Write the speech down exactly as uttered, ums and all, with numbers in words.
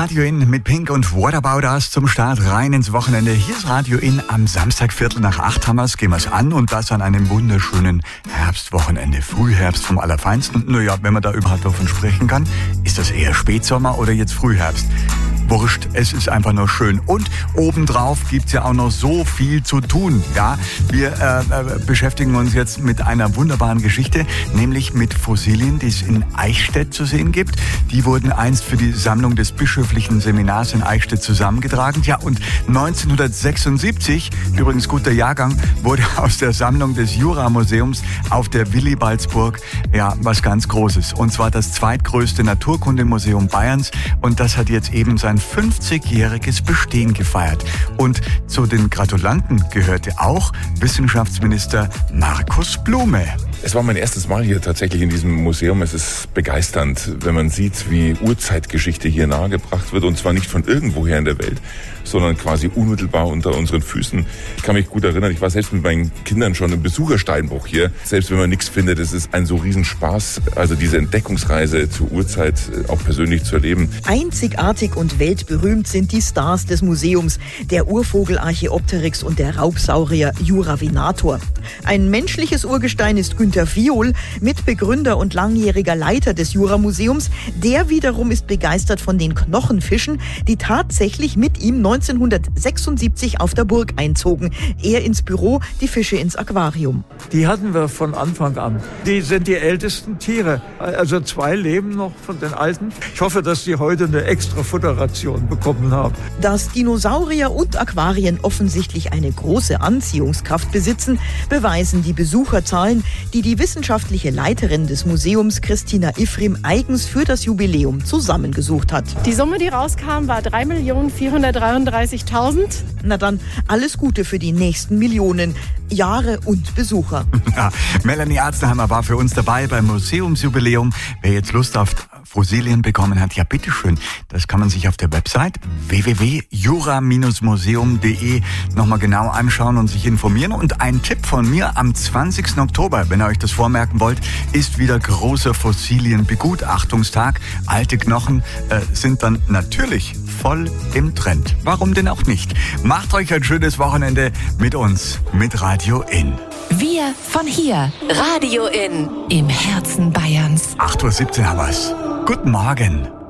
Radio In mit Pink und What About Us zum Start rein ins Wochenende. Hier ist Radio In am Samstag, Viertel nach acht haben wir's, gehen wir's an und das an einem wunderschönen Herbstwochenende. Frühherbst vom Allerfeinsten. Naja, wenn man da überhaupt davon sprechen kann, ist das eher Spätsommer oder jetzt Frühherbst? Wurscht, es ist einfach nur schön. Und obendrauf gibt's ja auch noch so viel zu tun. Ja, wir äh, äh, beschäftigen uns jetzt mit einer wunderbaren Geschichte, nämlich mit Fossilien, die es in Eichstätt zu sehen gibt. Die wurden einst für die Sammlung des bischöflichen Seminars in Eichstätt zusammengetragen. Ja, und neunzehnhundertsechsundsiebzig, übrigens guter Jahrgang, wurde aus der Sammlung des Jura-Museums auf der Willibaldsburg ja was ganz Großes. Und zwar das zweitgrößte Naturkundemuseum Bayerns. Und das hat jetzt eben sein fünfzigjähriges Bestehen gefeiert. Und zu den Gratulanten gehörte auch Wissenschaftsminister Markus Blume. Es war mein erstes Mal hier tatsächlich in diesem Museum. Es ist begeisternd, wenn man sieht, wie Urzeitgeschichte hier nahegebracht wird. Und zwar nicht von irgendwoher in der Welt, sondern quasi unmittelbar unter unseren Füßen. Ich kann mich gut erinnern, ich war selbst mit meinen Kindern schon im Besuchersteinbruch hier. Selbst wenn man nichts findet, es ist ein so Riesenspaß, also diese Entdeckungsreise zur Urzeit auch persönlich zu erleben. Einzigartig und weltberühmt sind die Stars des Museums, der Urvogel Archaeopteryx und der Raubsaurier Juravinator. Ein menschliches Urgestein ist Günter Viol, Mitbegründer und langjähriger Leiter des Jura-Museums. Der wiederum ist begeistert von den Knochenfischen, die tatsächlich mit ihm neunzehnhundertsechsundsiebzig auf der Burg einzogen. Er ins Büro, die Fische ins Aquarium. Die hatten wir von Anfang an. Die sind die ältesten Tiere. Also zwei leben noch von den alten. Ich hoffe, dass die heute eine extra Futterration bekommen haben. Dass Dinosaurier und Aquarien offensichtlich eine große Anziehungskraft besitzen, beweisen die Besucherzahlen, die die wissenschaftliche Leiterin des Museums, Christina Ifrim, eigens für das Jubiläum zusammengesucht hat. Die Summe, die rauskam, war drei Millionen vierhundertdreiunddreißigtausend. Na dann, alles Gute für die nächsten Millionen Jahre und Besucher. Ja, Melanie Arznerheimer war für uns dabei beim Museumsjubiläum. Wer jetzt Lust auf Fossilien bekommen hat, ja bitteschön, das kann man sich auf der Website w w w punkt jura museum punkt d e nochmal genau anschauen und sich informieren. Und ein Tipp von mir, am zwanzigsten Oktober, wenn ihr euch das vormerken wollt, ist wieder großer Fossilienbegutachtungstag. Alte Knochen äh, sind dann natürlich voll im Trend. Warum denn auch nicht? Macht euch ein schönes Wochenende mit uns, mit Radio In. Wir von hier, Radio In, im Herzen Bayerns. acht Uhr siebzehn haben wir's. Guten Morgen.